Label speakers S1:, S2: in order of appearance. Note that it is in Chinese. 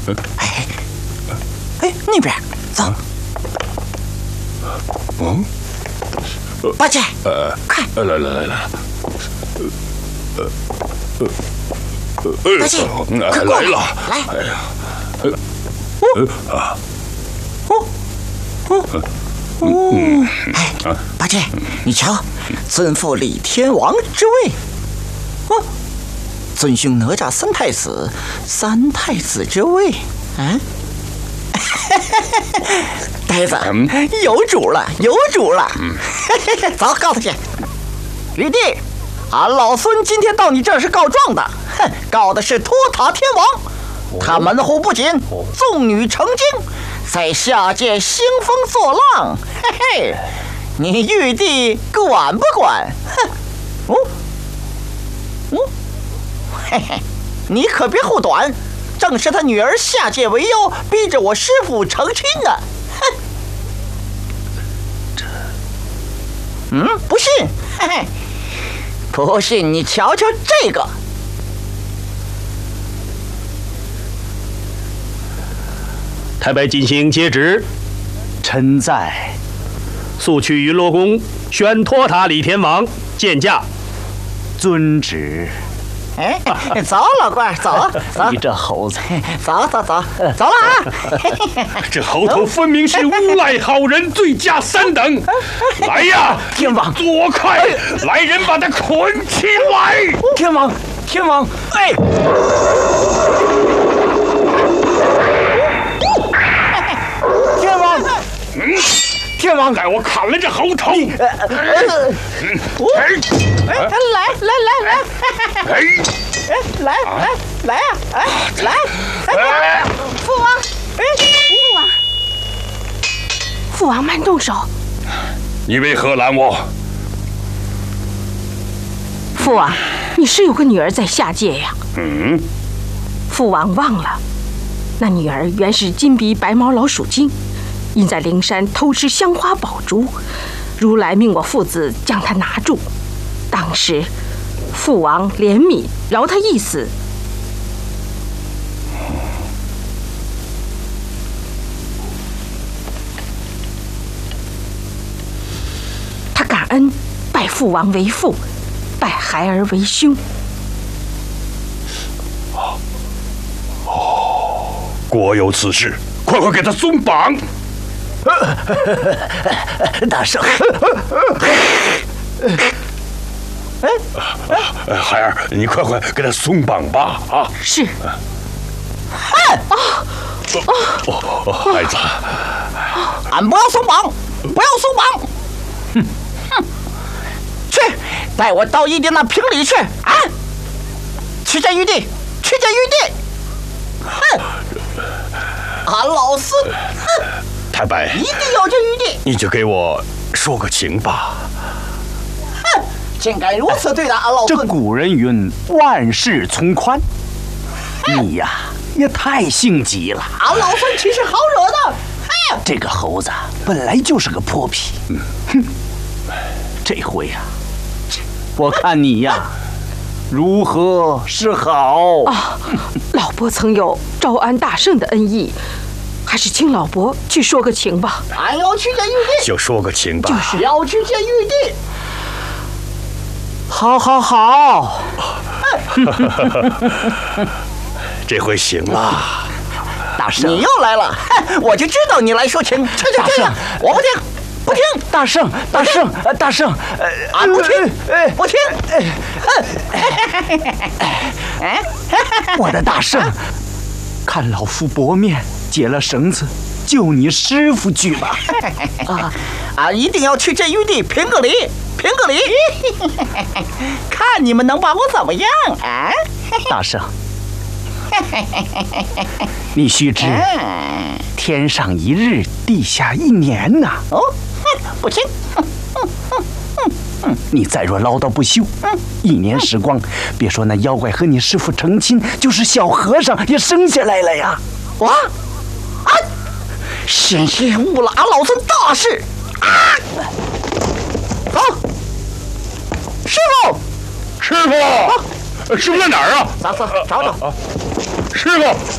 S1: 哎，那边走。八戒，快！
S2: 来。
S1: 八戒，快过来！来！
S2: 哎呀，
S1: 哎，八戒，你瞧，尊父李天王之位，尊兄哪吒三太子之位，呆子，有主了！走，告他去。玉帝，俺老孙今天到你这儿是告状的，告的是托塔天王，他门户不谨，纵女成精，在下界兴风作浪。你玉帝管不管？你可别护短，正是他女儿下界为妖，逼着我师父成亲呢。不信？不信你瞧瞧这个。
S3: 太白金星接旨，臣在。速去云罗宫宣托塔李天王见驾。遵旨。
S1: 走，老官，走。
S3: 你这猴子，
S1: 走了啊！
S2: 这猴头分明是诬赖好人，罪加3等。来呀，
S1: 天王，
S2: 躲开！来人，把他捆起来！
S1: 天王，哎！天王，
S2: 待我砍了这猴头！
S1: 来！
S4: 父王慢动手！
S2: 你为何拦我？
S4: 父王，你是有个女儿在下界呀？父王忘了，那女儿原是金鼻白毛老鼠精。因在灵山偷吃香花宝珠，如来命我父子将他拿住。当时父王怜悯，饶他一死。他感恩，拜父王为父，拜孩儿为兄。
S2: 果有此事，快给他松绑！
S1: 大圣，
S2: 孩儿，你快给他松绑吧！啊，
S4: 是。
S2: 孩子，
S1: 俺不要松绑，去，带我到一定那瓶里去啊！去见玉帝！俺老孙，
S2: 太白，
S1: 一定要见玉帝！
S2: 你就给我说个情吧。
S1: 竟敢如此对待俺老孙！
S3: 这古人云：万事从宽。你呀，也太性急了。
S1: 俺老孙岂是好惹的？
S3: 这个猴子本来就是个泼皮。这回呀，我看你呀，如何是好？
S4: 老伯曾有招安大圣的恩义，还是请老伯去说个情吧。
S1: 俺要去见玉帝，
S2: 就说个情吧。
S1: 就是要去见玉帝。
S3: 好。
S2: 这回行了。
S3: 大圣，
S1: 你又来了，我就知道你来说情。去，我不听。
S3: 大圣，
S1: 俺不听，不听。
S3: 我的大圣，看老夫薄面解了绳子，救你师傅去吧。
S1: 俺一定要去见玉帝，评个理。看你们能把我怎么样啊？
S3: 大圣，你须知，天上一日，地下1年呐。
S1: 不听。
S3: 你再若唠叨不休，1年时光，别说那妖怪和你师父成亲，就是小和尚也生下来了呀！
S1: 险些误了俺老孙大事啊！走，师傅
S2: 在哪儿啊？
S1: 咱找。
S2: 师傅。